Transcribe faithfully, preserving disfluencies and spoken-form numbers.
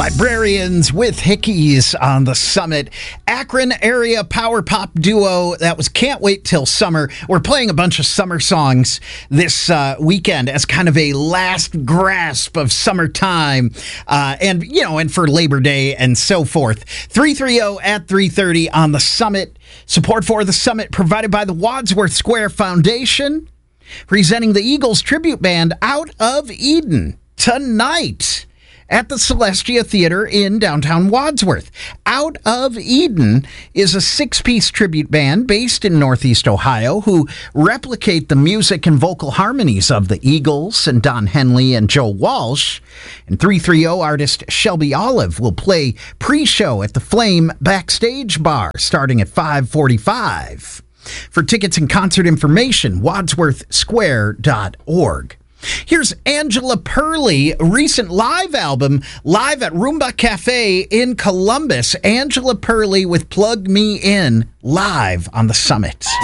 Librarians with Hickeys on the Summit. Akron area power pop duo that was Can't Wait Till Summer. We're playing a bunch of summer songs this uh, weekend as kind of a last grasp of summertime uh, and, you know, and for Labor Day and so forth. three three zero at three thirty on the Summit. Support for the Summit provided by the Wadsworth Square Foundation, presenting the Eagles tribute band Out of Eden tonight at the Celestia Theater in downtown Wadsworth. Out of Eden is a six-piece tribute band based in Northeast Ohio who replicate the music and vocal harmonies of the Eagles and Don Henley and Joe Walsh. And three three zero artist Shelby Olive will play pre-show at the Flame Backstage Bar starting at five forty-five. For tickets and concert information, wadsworth square dot org. Here's Angela Perley, recent live album, live at Roomba Cafe in Columbus. Angela Perley with Plug Me In, live on the Summit.